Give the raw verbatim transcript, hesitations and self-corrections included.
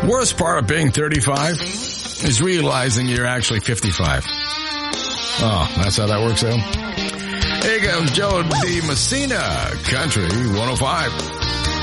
Worst part of being thirty-five is realizing you're actually fifty-five. Oh, that's how that works out. Here comes Joe D. Messina, Country one oh five.